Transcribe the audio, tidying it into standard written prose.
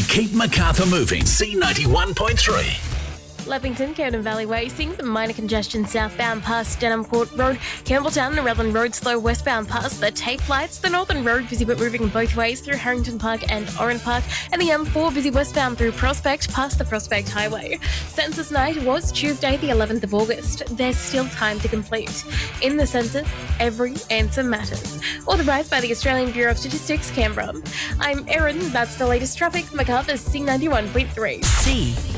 keep Macarthur moving. C91.3. Leppington, Camden Valley Way, seeing the minor congestion southbound past Denham Court Road, Campbelltown and Redland Road slow westbound past the tape lights, the Northern Road busy but moving both ways through Harrington Park and Oran Park, and the M4 busy westbound through Prospect past the Prospect Highway. Census night was Tuesday the 11th of August. There's still time to complete. In the census, every answer matters. Authorised by the Australian Bureau of Statistics, Canberra. I'm Erin, that's the latest traffic, Macarthur's C91.3.